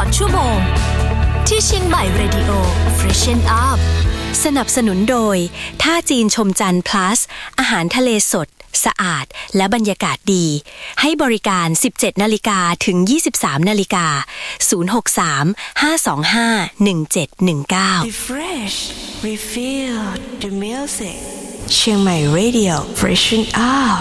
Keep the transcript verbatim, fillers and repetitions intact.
ดชั่วโมงที่เชียงใหม่ Radio Freshen Up สนับสนุนโดยท่าจีนชมจันทร์ plus อาหารทะเลสดสะอาดและบรรยากาศดีให้บริการ สิบเจ็ดนาฬิกา ถึง ยี่สิบสามนาฬิกา ศูนย์ หก สาม ห้า สอง ห้า หนึ่ง เจ็ด หนึ่ง เก้า Refresh Refill the music เชียงใหม่ Radio Freshen Up